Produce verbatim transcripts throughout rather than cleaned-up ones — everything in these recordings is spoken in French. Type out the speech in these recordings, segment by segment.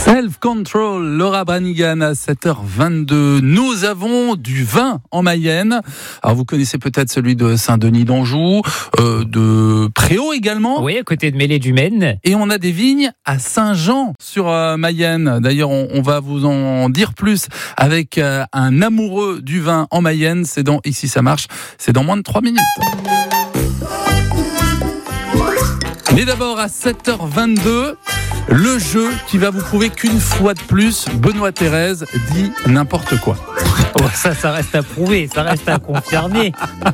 Self-Control, Laura Branigan à sept heures vingt-deux. Nous avons du vin en Mayenne. Alors vous connaissez peut-être celui de Saint-Denis d'Anjou, euh, de Préau également. Oui, à côté de Mêlée-du-Maine. Et on a des vignes à Saint-Jean sur euh, Mayenne. D'ailleurs, on, on va vous en dire plus avec euh, un amoureux du vin en Mayenne. C'est dans Ici ça marche. C'est dans moins de trois minutes. Mais d'abord à sept heures vingt-deux, le jeu qui va vous prouver qu'une fois de plus, Benoît Thérèse dit n'importe quoi. Oh, ça, ça reste à prouver, ça reste à confirmer.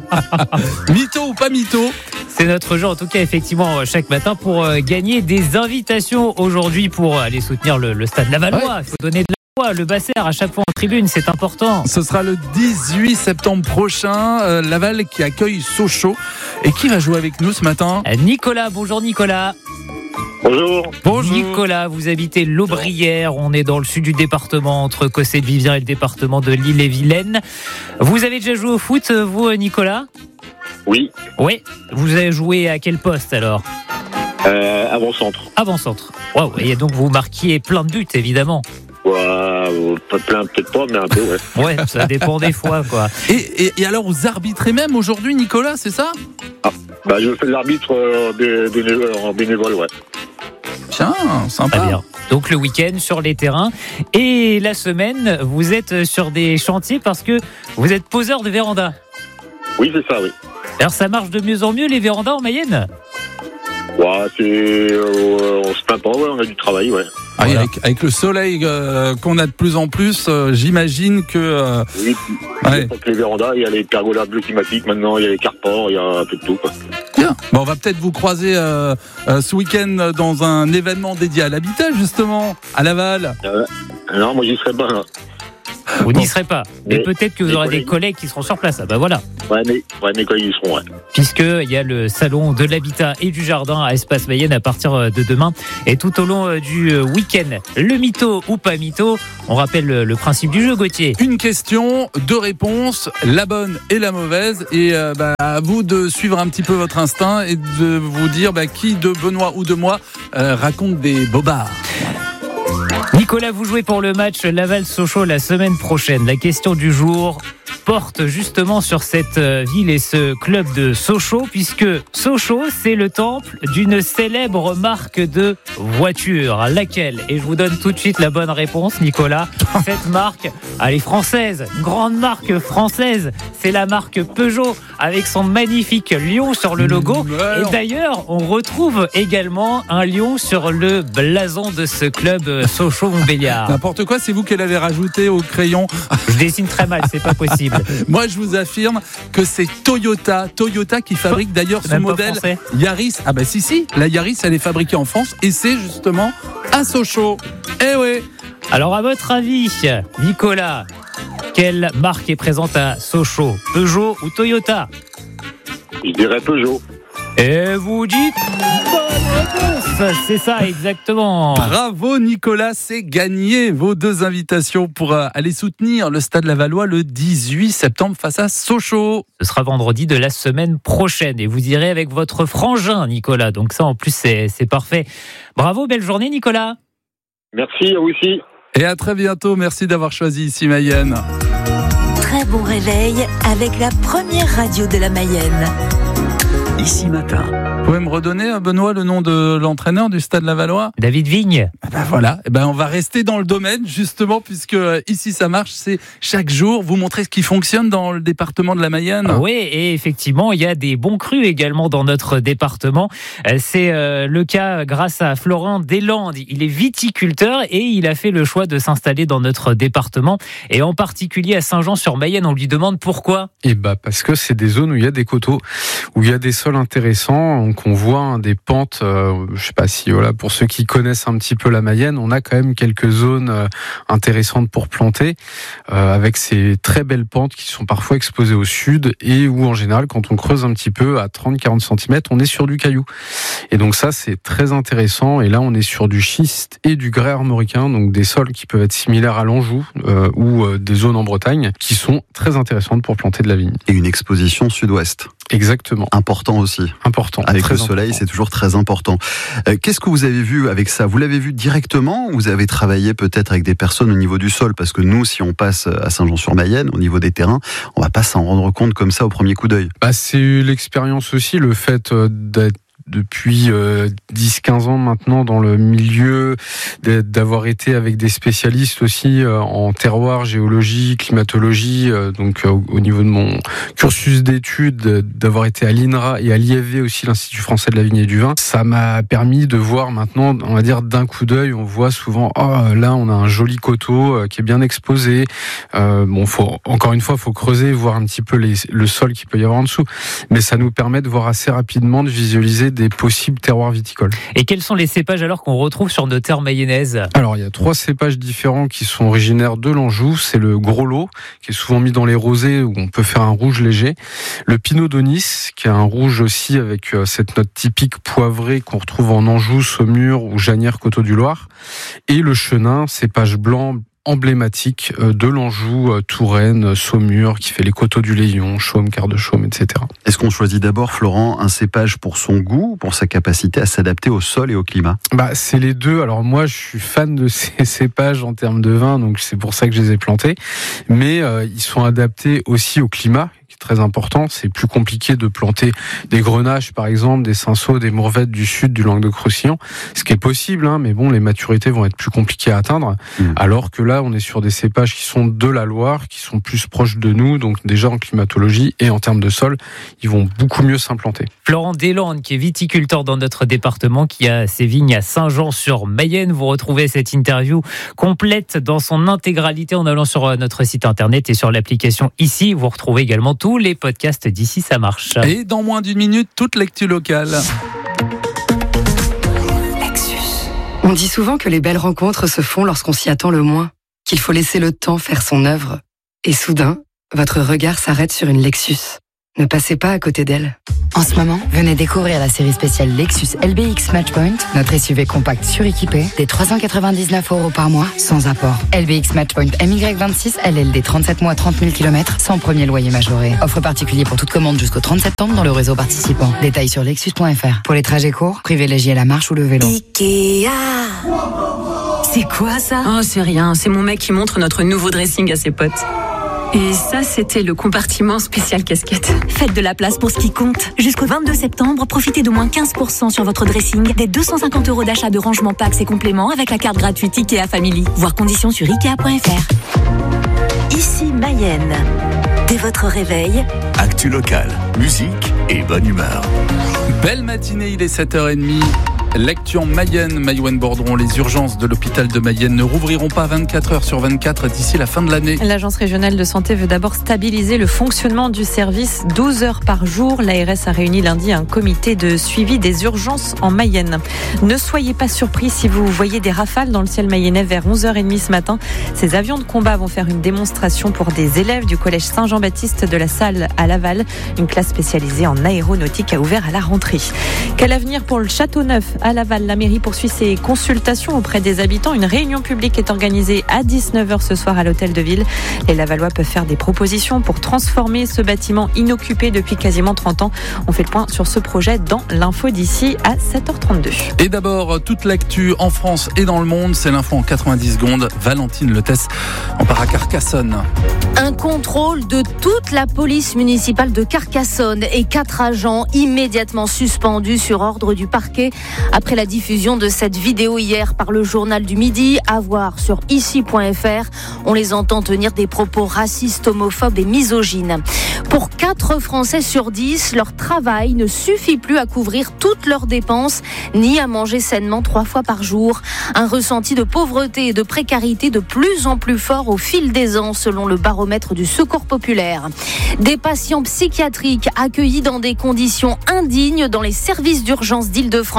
Mytho ou pas mytho ? C'est notre jeu, en tout cas, effectivement, chaque matin pour euh, gagner des invitations aujourd'hui pour aller soutenir le, le Stade Lavallois. Il faut donner de la foi, le Basser à chaque fois en tribune, c'est important. Ce sera le dix-huit septembre prochain, euh, Laval qui accueille Sochaux. Et qui va jouer avec nous ce matin ? Nicolas, bonjour Nicolas. Bonjour. Bonjour. Nicolas, vous habitez l'Aubrière, on est dans le sud du département, entre Cossé-de-Vivien et le département de l'Ille-et-Vilaine. Vous avez déjà joué au foot, vous Nicolas ? Oui. Oui. Vous avez joué à quel poste alors ? Euh, avant-centre. Avant-centre. Waouh, et donc vous marquiez plein de buts évidemment. Ouais, pas plein, peut-être pas, mais un peu, ouais. Ouais, ça dépend des fois, quoi. Et, et, et alors, vous arbitrez même aujourd'hui, Nicolas, c'est ça ? Ah, bah, je fais de l'arbitre euh, bé- bénévole, en bénévole, ouais. Tiens, sympa. Très bien. Donc le week-end sur les terrains. Et la semaine, vous êtes sur des chantiers parce que vous êtes poseur de véranda. Oui, c'est ça, oui. Alors ça marche de mieux en mieux les vérandas en Mayenne ? Ouais, c'est, euh, on se plaint pas, ouais, on a du travail, ouais. Ah, Voilà. avec, avec le soleil euh, qu'on a de plus en plus, euh, j'imagine que... Euh, Oui, ouais. pas que les vérandas, il y a les pergolas bleues climatiques maintenant, il y a les carports, il y a un peu de tout, quoi. Bien. Bon, on va peut-être vous croiser euh, euh, ce week-end dans un événement dédié à l'habitat, justement, à Laval. Euh, non, moi, j'y serais pas, là. Vous Bon. n'y serez pas. Mais, Mais- peut-être que vous mes aurez des collègues. collègues qui seront sur place. Ah bah voilà. Ouais, mais, ouais, mes collègues y seront, ouais. Puisqu'il y a le salon de l'habitat et du jardin à Espace Mayenne à partir de demain et tout au long du week-end. Le mytho ou pas mytho, on rappelle le, le principe du jeu, Gauthier. Une question, deux réponses, la bonne et la mauvaise. Et euh, bah, à vous de suivre un petit peu votre instinct et de vous dire bah, qui de Benoît ou de moi euh, raconte des bobards. Nicolas, vous jouez pour le match Laval-Sochaux la semaine prochaine. La question du jour porte justement sur cette ville et ce club de Sochaux, puisque Sochaux, c'est le temple d'une célèbre marque de voiture. Laquelle ? Et je vous donne tout de suite la bonne réponse, Nicolas. Cette marque, elle est française, une grande marque française. C'est la marque Peugeot, avec son magnifique lion sur le logo. Mmh, Et d'ailleurs, on retrouve également un lion sur le blason de ce club Sochaux-Montbéliard. N'importe quoi, c'est vous qui l'avez rajouté au crayon. Je dessine très mal, c'est pas possible. Moi, je vous affirme que c'est Toyota. Toyota qui fabrique d'ailleurs C'est ce même pas modèle français. Yaris. Ah bah si, si, la Yaris, elle est fabriquée en France et c'est justement à Sochaux. Eh ouais. Alors, à votre avis, Nicolas, quelle marque est présente à Sochaux ? Peugeot ou Toyota ? Je dirais Peugeot. Et vous dites bonne réponse. C'est ça, exactement. Bravo Nicolas, c'est gagné vos deux invitations pour euh, aller soutenir le Stade Lavallois le dix-huit septembre face à Sochaux. Ce sera vendredi de la semaine prochaine et vous irez avec votre frangin, Nicolas. Donc ça, en plus, c'est, c'est parfait. Bravo, belle journée, Nicolas. Merci, à vous aussi. Et à très bientôt, merci d'avoir choisi Ici Mayenne. Très bon réveil avec la première radio de la Mayenne. Ici Matin. Vous pouvez me redonner, Benoît, le nom de l'entraîneur du Stade Lavallois ? David Vigne. Ah ben voilà, eh ben on va rester dans le domaine justement puisque euh, Ici ça marche, c'est chaque jour vous montrer ce qui fonctionne dans le département de la Mayenne. Oui, et effectivement, il y a des bons crus également dans notre département. C'est euh, le cas grâce à Florent Deslandes. Il est viticulteur et il a fait le choix de s'installer dans notre département. Et en particulier à Saint-Jean-sur-Mayenne, on lui demande pourquoi. Et bah parce que c'est des zones où il y a des coteaux, où il y a des sols intéressants, donc on voit hein, des pentes. Euh, je sais pas si voilà, pour ceux qui connaissent un petit peu la Mayenne, on a quand même quelques zones euh, intéressantes pour planter, euh, avec ces très belles pentes qui sont parfois exposées au sud et où en général, quand on creuse un petit peu à trente à quarante centimètres, on est sur du caillou. Et donc ça, c'est très intéressant. Et là, on est sur du schiste et du grès armoricain, donc des sols qui peuvent être similaires à l'Anjou euh, ou euh, des zones en Bretagne qui sont très intéressantes pour planter de la vigne. Et une exposition sud-ouest. Exactement. Important aussi. Important. Avec très le soleil, important. c'est toujours très important. Euh, qu'est-ce que vous avez vu avec ça ? Vous l'avez vu directement ou vous avez travaillé peut-être avec des personnes au niveau du sol ? Parce que nous, si on passe à Saint-Jean-sur-Mayenne, au niveau des terrains, on va pas s'en rendre compte comme ça au premier coup d'œil. Bah, c'est l'expérience aussi, le fait d'être depuis euh, dix quinze ans maintenant dans le milieu, d'avoir été avec des spécialistes aussi euh, en terroir, géologie, climatologie, euh, donc euh, au niveau de mon cursus d'études, d'avoir été à l'I N R A et à l'I F V aussi, l'Institut français de la vigne et du vin, ça m'a permis de voir maintenant, on va dire d'un coup d'œil, on voit souvent, oh là on a un joli coteau euh, qui est bien exposé, euh, bon faut, encore une fois faut creuser, voir un petit peu les, le sol qu'il peut y avoir en dessous, mais ça nous permet de voir assez rapidement, de visualiser des possibles terroirs viticoles. Et quels sont les cépages alors qu'on retrouve sur nos terres mayennaises ? Alors il y a trois cépages différents qui sont originaires de l'Anjou. C'est le gros lot, qui est souvent mis dans les rosés où on peut faire un rouge léger. Le Pinot d'Aunis, qui a un rouge aussi avec cette note typique poivrée qu'on retrouve en Anjou, Saumur ou Janières, Coteaux du Loir. Et le Chenin, cépage blanc emblématique de l'Anjou, Touraine, Saumur, qui fait les coteaux du Léon, Chaume, Quart de Chaume, et cetera. Est-ce qu'on choisit d'abord, Florent, un cépage pour son goût, pour sa capacité à s'adapter au sol et au climat ? Bah, c'est les deux. Alors moi, je suis fan de ces cépages en termes de vin, donc c'est pour ça que je les ai plantés. Mais euh, ils sont adaptés aussi au climat, qui est très important. C'est plus compliqué de planter des grenaches, par exemple, des cinsault, des mourvèdres du sud, du Languedoc-Roussillon, ce qui est possible, hein, mais bon, les maturités vont être plus compliquées à atteindre, mmh. alors que là, on est sur des cépages qui sont de la Loire, qui sont plus proches de nous, donc déjà en climatologie et en termes de sol, ils vont beaucoup mieux s'implanter. Florent Deslandes, qui est viticulteur dans notre département, qui a ses vignes à Saint-Jean-sur-Mayenne. Vous retrouvez cette interview complète dans son intégralité en allant sur notre site internet et sur l'application Ici. Vous retrouvez également tous les podcasts d'Ici ça marche. Et dans moins d'une minute, toute l'actu locale. On dit souvent que les belles rencontres se font lorsqu'on s'y attend le moins, qu'il faut laisser le temps faire son œuvre. Et soudain, votre regard s'arrête sur une Lexus. Ne passez pas à côté d'elle. En ce moment, venez découvrir la série spéciale Lexus L B X Matchpoint, notre S U V compact suréquipé, des trois cent quatre-vingt-dix-neuf euros par mois, sans apport. L B X Matchpoint M Y vingt-six, L L D trente-sept mois, trente mille kilomètres, sans premier loyer majoré. Offre particulier pour toute commande jusqu'au trente septembre dans le réseau participant. Détails sur lexus point f r. Pour les trajets courts, privilégiez la marche ou le vélo. Ikea. C'est quoi ça ? Oh, c'est rien, c'est mon mec qui montre notre nouveau dressing à ses potes. Et ça, c'était le compartiment spécial casquette. Faites de la place pour ce qui compte. Jusqu'au vingt-deux septembre, profitez d'au moins quinze pour cent sur votre dressing, des deux cent cinquante euros d'achat de rangement packs et compléments avec la carte gratuite Ikea Family. Voir conditions sur ikea point f r. Ici Mayenne. Dès votre réveil, actu locale, musique et bonne humeur. Belle matinée, il est sept heures trente. L'actu en Mayenne, Maïwenn Bordron, les urgences de l'hôpital de Mayenne ne rouvriront pas vingt-quatre heures sur vingt-quatre d'ici la fin de l'année. L'agence régionale de santé veut d'abord stabiliser le fonctionnement du service douze heures par jour. L'A R S a réuni lundi un comité de suivi des urgences en Mayenne. Ne soyez pas surpris si vous voyez des rafales dans le ciel mayennais vers onze heures trente ce matin. Ces avions de combat vont faire une démonstration pour des élèves du collège Saint-Jean-Baptiste de la Salle à Laval. Une classe spécialisée en aéronautique a ouvert à la rentrée. Quel avenir pour le Château-Neuf ? À Laval, la mairie poursuit ses consultations auprès des habitants. Une réunion publique est organisée à dix-neuf heures ce soir à l'hôtel de ville. Les Lavallois peuvent faire des propositions pour transformer ce bâtiment inoccupé depuis quasiment trente ans. On fait le point sur ce projet dans l'info d'ici à sept heures trente-deux. Et d'abord, toute l'actu en France et dans le monde, c'est l'info en quatre-vingt-dix secondes. Valentine Letès, on part à Carcassonne. Un contrôle de toute la police municipale de Carcassonne et quatre agents immédiatement suspendus sur ordre du parquet après la diffusion de cette vidéo hier par le journal du Midi, à voir sur ici point f r. On les entend tenir des propos racistes, homophobes et misogynes. Pour quatre Français sur dix, leur travail ne suffit plus à couvrir toutes leurs dépenses, ni à manger sainement trois fois par jour. Un ressenti de pauvreté et de précarité de plus en plus fort au fil des ans, selon le baromètre du Secours populaire. Des patients psychiatriques accueillis dans des conditions indignes dans les services d'urgence d'Île-de-France.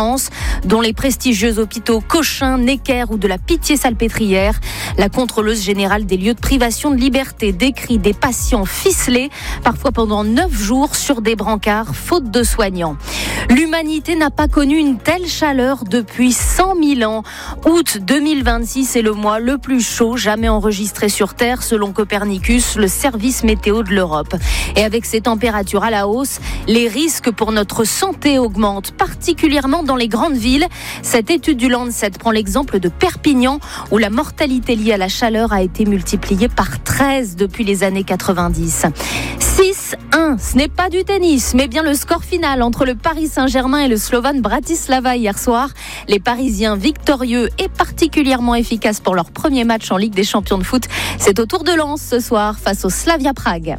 dont les prestigieux hôpitaux Cochin, Necker ou de la Pitié-Salpêtrière. La contrôleuse générale des lieux de privation de liberté décrit des patients ficelés, parfois pendant neuf jours sur des brancards, faute de soignants. L'humanité n'a pas connu une telle chaleur depuis cent mille ans. Août deux mille vingt-six est le mois le plus chaud jamais enregistré sur Terre, selon Copernicus, le service météo de l'Europe. Et avec ces températures à la hausse, les risques pour notre santé augmentent, particulièrement dans les grandes villes. Cette étude du Lancet prend l'exemple de Perpignan, où la mortalité liée à la chaleur a été multipliée par treize depuis les années quatre-vingt-dix. six un, ce n'est pas du tennis, mais bien le score final entre le Paris Saint-Germain et le Slovan Bratislava hier soir. Les Parisiens victorieux et particulièrement efficaces pour leur premier match en Ligue des Champions de foot. C'est au tour de Lens ce soir face au Slavia Prague.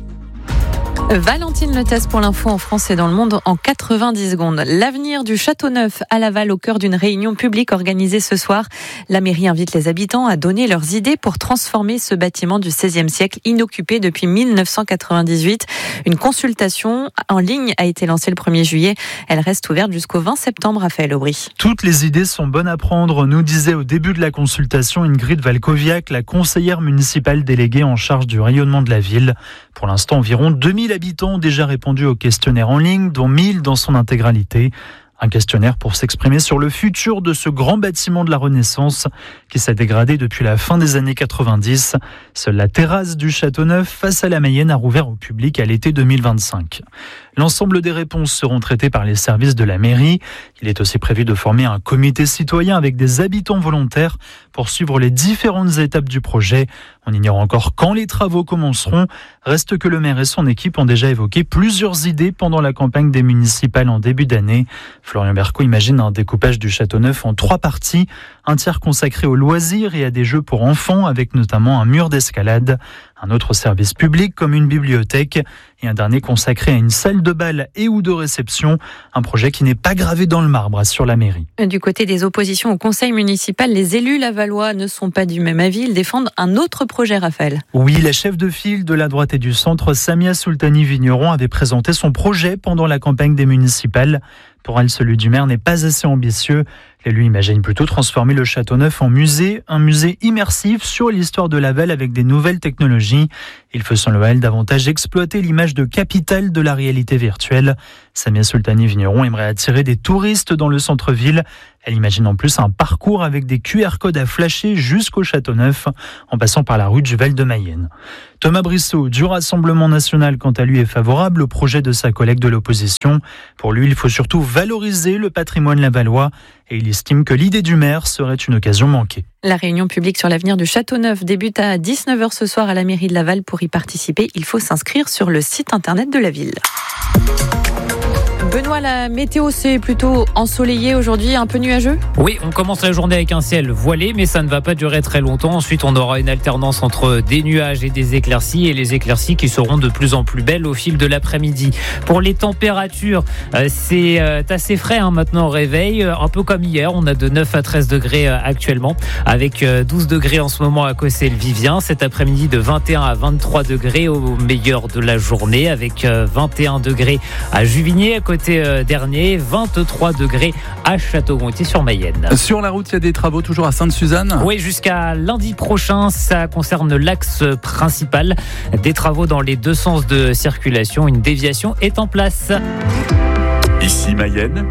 Valentine Le Test pour l'info en France et dans le monde en quatre-vingt-dix secondes. L'avenir du Châteauneuf à Laval au cœur d'une réunion publique organisée ce soir. La mairie invite les habitants à donner leurs idées pour transformer ce bâtiment du seizième siècle inoccupé depuis mille neuf cent quatre-vingt-dix-huit. Une consultation en ligne a été lancée le premier juillet. Elle reste ouverte jusqu'au vingt septembre, Raphaël Aubry. Toutes les idées sont bonnes à prendre, nous disait au début de la consultation Ingrid Valkoviak, la conseillère municipale déléguée en charge du rayonnement de la ville. Pour l'instant, environ deux mille habitants ont déjà répondu au questionnaire en ligne, dont mille dans son intégralité. Un questionnaire pour s'exprimer sur le futur de ce grand bâtiment de la Renaissance qui s'est dégradé depuis la fin des années quatre-vingt-dix. Seule la terrasse du Châteauneuf face à la Mayenne a rouvert au public à l'été deux mille vingt-cinq. L'ensemble des réponses seront traitées par les services de la mairie. Il est aussi prévu de former un comité citoyen avec des habitants volontaires pour suivre les différentes étapes du projet. On ignore encore quand les travaux commenceront. Reste que le maire et son équipe ont déjà évoqué plusieurs idées pendant la campagne des municipales en début d'année. Florian Berco imagine un découpage du Châteauneuf en trois parties. Un tiers consacré aux loisirs et à des jeux pour enfants avec notamment un mur d'escalade. Un autre service public comme une bibliothèque et un dernier consacré à une salle de bal et ou de réception. Un projet qui n'est pas gravé dans le marbre, assure la mairie. Du côté des oppositions au conseil municipal, les élus lavallois ne sont pas du même avis. Ils défendent un autre projet, Raphaël. Oui, la chef de file de la droite et du centre, Samia Soultani-Vigneron, avait présenté son projet pendant la campagne des municipales. Pour elle, celui du maire n'est pas assez ambitieux. L'élu imagine plutôt transformer le Châteauneuf en musée, un musée immersif sur l'histoire de Laval avec des nouvelles technologies. Il faut selon elle davantage exploiter l'image de capitale de la réalité virtuelle. Samia Soultani-Vigneron aimerait attirer des touristes dans le centre-ville. Elle imagine en plus un parcours avec des Q R codes à flasher jusqu'au Châteauneuf, en passant par la rue du Val-de-Mayenne. Thomas Brissot, du Rassemblement national, quant à lui, est favorable au projet de sa collègue de l'opposition. Pour lui, il faut surtout valoriser le patrimoine lavallois et il estime que l'idée du maire serait une occasion manquée. La réunion publique sur l'avenir du Châteauneuf débute à dix-neuf heures ce soir à la mairie de Laval. Pour y participer, il faut s'inscrire sur le site internet de la ville. Benoît, la météo, c'est plutôt ensoleillé aujourd'hui, un peu nuageux ? Oui, on commence la journée avec un ciel voilé, mais ça ne va pas durer très longtemps. Ensuite, on aura une alternance entre des nuages et des éclaircies, et les éclaircies qui seront de plus en plus belles au fil de l'après-midi. Pour les températures, c'est assez frais hein, maintenant au réveil, un peu comme hier. On a de neuf à treize degrés actuellement, avec douze degrés en ce moment à Cossé-le-Vivien. Cet après-midi, de vingt et un à vingt-trois degrés au meilleur de la journée, avec vingt et un degrés à Juvigné, à côté dernier, vingt-trois degrés à Château-Gontier-sur-Mayenne. Sur la route, il y a des travaux toujours à Sainte-Suzanne ? Oui, jusqu'à lundi prochain, ça concerne l'axe principal. Des travaux dans les deux sens de circulation. Une déviation est en place. Ici Mayenne.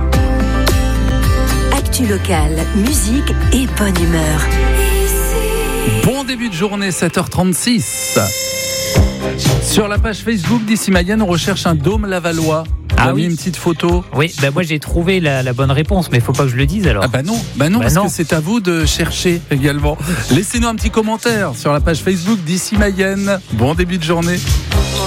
Actu locale, musique et bonne humeur. Bon début de journée, sept heures trente-six. Sur la page Facebook d'Ici Mayenne, on recherche un dôme lavallois. On Ah a oui. mis une petite photo. Oui, bah moi j'ai trouvé la, la bonne réponse, mais il faut pas que je le dise alors. Ah bah non, bah non Bah parce non. que c'est à vous de chercher également. Laissez-nous un petit commentaire sur la page Facebook d'Ici Mayenne. Bon début de journée.